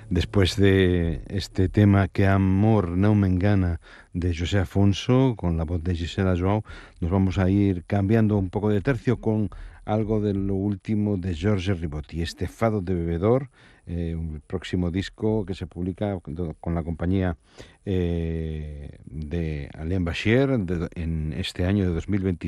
Después de este tema Que amor no me engana de José Afonso, con la voz de Gisela Joao, nos vamos a ir cambiando un poco de tercio con algo de lo último de Jorge Ribotti, este Fado de Bebedor, un próximo disco que se publica con la compañía de Alain Bashir en este año de 2026.